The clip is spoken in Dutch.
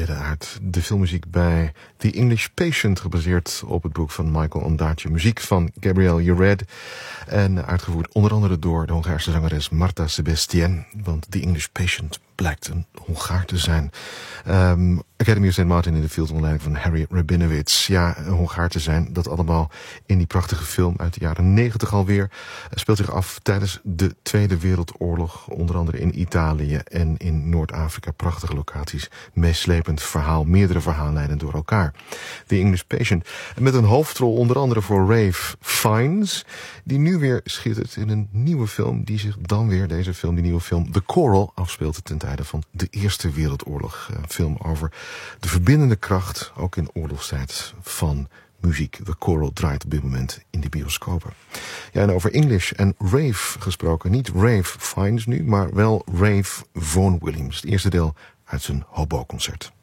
uit de filmmuziek bij The English Patient, gebaseerd op het boek van Michael Ondaatje. Muziek van Gabriel Yared en uitgevoerd onder andere door de Hongaarse zangeres Marta Sebastian. Want The English Patient blijkt een Hongaar te zijn. Academy of St. Martin in the Fields onder leiding van Harry Rabinowitz. Ja, een Hongaar te zijn, dat allemaal in die prachtige film uit de jaren 90 alweer. Speelt zich af tijdens de Tweede Wereldoorlog. Onder andere in Italië en in Noord-Afrika. Prachtige locaties, meeslepend verhaal, meerdere verhaallijnen door elkaar. The English Patient. Met een hoofdrol onder andere voor Ralph Fiennes, die nu weer schittert in een nieuwe film, die zich dan weer, deze film, die nieuwe film, The Coral, afspeelt ten tijde van de Eerste Wereldoorlog. Een film over de verbindende kracht, ook in oorlogstijd, van muziek. The Coral draait op dit moment in de bioscopen. Ja, en over English en Ralph gesproken. Niet Ralph Fiennes nu, maar wel Ralph Vaughan Williams. Het eerste deel uit zijn Hobo-concert.